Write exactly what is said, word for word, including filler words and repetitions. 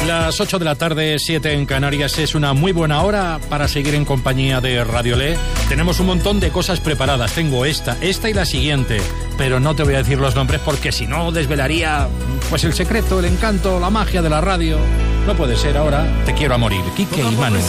Las ocho de la tarde, siete en Canarias, es una muy buena hora para seguir en compañía de Radiolé. Tenemos un montón de cosas preparadas. Tengo esta, esta y la siguiente, pero no te voy a decir los nombres porque si no desvelaría pues el secreto, el encanto, la magia de la radio. No puede ser ahora. Te quiero a morir. Quique y Manu.